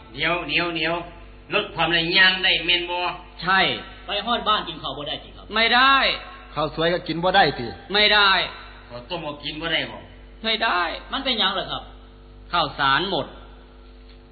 เดี๋ยวลดความระยางได้เมนบ่ใช่ไปฮอดบ้านกินข้าวบ่ได้สิครับไม่ได้ข้าวสวยก็กินบ่ได้ติไม่ได้ข้าวต้มก็กินบ่ได้บ่ไม่ได้มันเป็นหยังล่ะครับข้าวสารหมด